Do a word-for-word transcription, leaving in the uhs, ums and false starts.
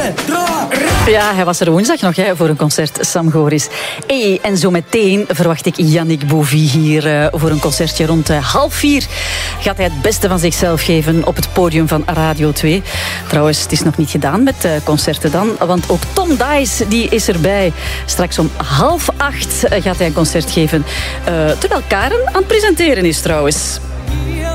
Ja, hij was er woensdag nog hè, voor een concert, Sam Goris. Hey, en zo meteen verwacht ik Yannick Bouvy hier uh, voor een concertje rond uh, half vier. Gaat hij het beste van zichzelf geven op het podium van Radio twee. Trouwens, het is nog niet gedaan met uh, concerten dan, want ook Tom Dice die is erbij. Straks om half acht uh, gaat hij een concert geven, uh, terwijl Karen aan het presenteren is trouwens.